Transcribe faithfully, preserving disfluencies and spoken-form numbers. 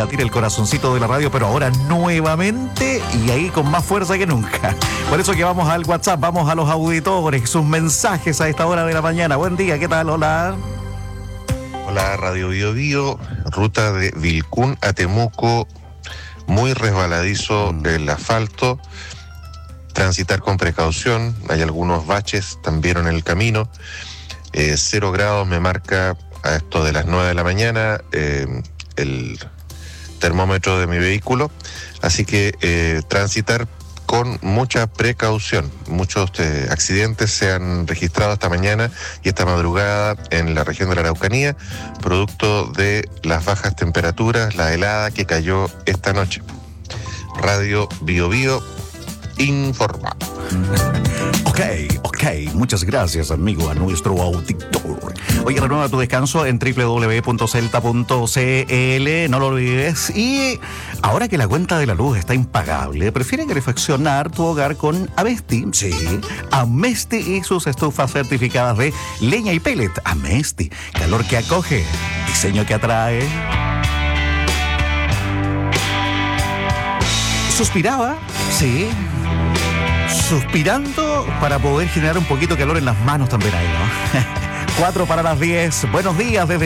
latir el corazoncito de la radio, pero ahora nuevamente y ahí con más fuerza que nunca. Por eso que vamos al WhatsApp, vamos a los auditores, sus mensajes a esta hora de la mañana. Buen día, ¿qué tal? Hola. Hola, Radio Bio Bio, ruta de Vilcún a Temuco, muy resbaladizo mm. el asfalto, transitar con precaución, hay algunos baches también en el camino, eh, cero grados me marca a esto de las nueve de la mañana eh, el termómetro de mi vehículo, así que eh, transitar con mucha precaución. Muchos eh, accidentes se han registrado esta mañana y esta madrugada en la región de la Araucanía, producto de las bajas temperaturas, la helada que cayó esta noche. Radio Bio Bio informa. Ok, ok, muchas gracias, amigo, a nuestro auditor. Oye, renueva tu descanso en doble u doble u doble u punto celta punto c l, no lo olvides. Y ahora que la cuenta de la luz está impagable, prefiere refaccionar tu hogar con Amesti. Sí, Amesti y sus estufas certificadas de leña y pellet. Amesti, calor que acoge, diseño que atrae. Suspiraba, sí, suspirando para poder generar un poquito de calor en las manos también ahí, ¿no? Cuatro para las diez. Buenos días desde